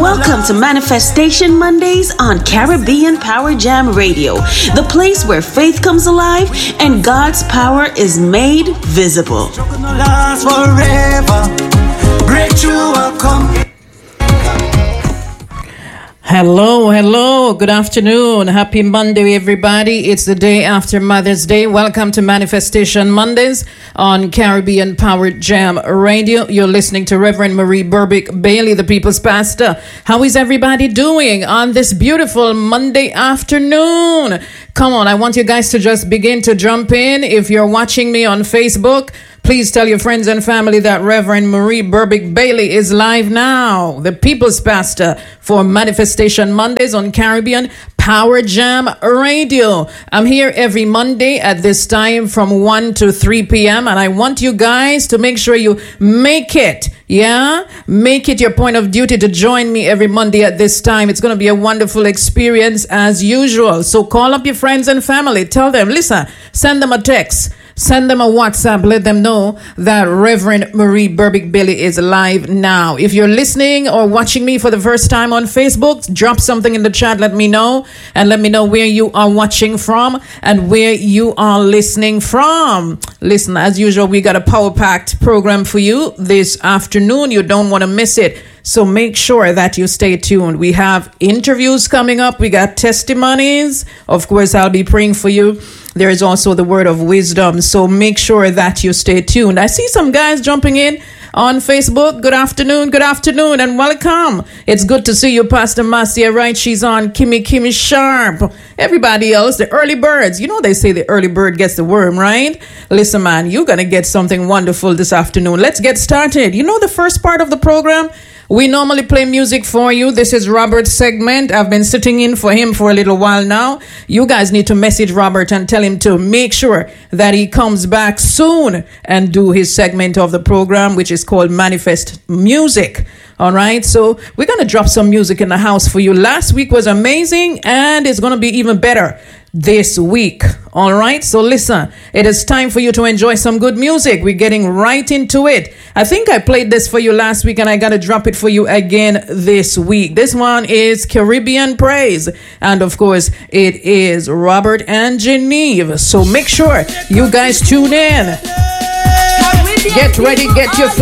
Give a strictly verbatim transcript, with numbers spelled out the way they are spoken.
Welcome to Manifestation Mondays on Caribbean Power Jam Radio, the place where faith comes alive and God's power is made visible. Hello, hello, good afternoon. Happy Monday, everybody. It's the day after Mother's Day. Welcome to Manifestation Mondays on Caribbean Power Jam Radio. You're listening to Reverend Marie Burbick Bailey, the People's Pastor. How is everybody doing on this beautiful Monday afternoon? Come on, I want you guys to just begin to jump in. If you're watching me on Facebook, please tell your friends and family that Reverend Marie Burbick Bailey is live now, the People's Pastor for Manifestation Mondays on Caribbean Power Jam Radio. I'm here every Monday at this time from one to three p.m. and I want you guys to make sure you make it, yeah? Make it your point of duty to join me every Monday at this time. It's going to be a wonderful experience as usual. So call up your friends and family. Tell them, listen, send them a text. Send them a WhatsApp. Let them know that Reverend Marie Burbick Bailey is live now. If you're listening or watching me for the first time on Facebook, drop something in the chat. Let me know. And let me know where you are watching from and where you are listening from. Listen, as usual, we got a power-packed program for you this afternoon. You don't want to miss it. So make sure that you stay tuned. We have interviews coming up. We got testimonies. Of course, I'll be praying for you. There is also the word of wisdom. So make sure that you stay tuned. I see some guys jumping in on Facebook. Good afternoon. Good afternoon and welcome. It's good to see you, Pastor Marcia, right? She's on. Kimmy, Kimmy Sharp. Everybody else, the early birds. You know they say the early bird gets the worm, right? Listen, man, you're going to get something wonderful this afternoon. Let's get started. You know the first part of the program? We normally play music for you. This is Robert's segment. I've been sitting in for him for a little while now. You guys need to message Robert and tell him to make sure that he comes back soon and do his segment of the program, which is called Manifest Music. All right. So we're going to drop some music in the house for you. Last week was amazing and it's going to be even better this week. All right. So listen, it is time for you to enjoy some good music. We're getting right into it. I think I played this for you last week and I got to drop it for you again this week. This one is Caribbean Praise. And of course, it is Robert and Geneve. So make sure you guys tune in. Get ready, get your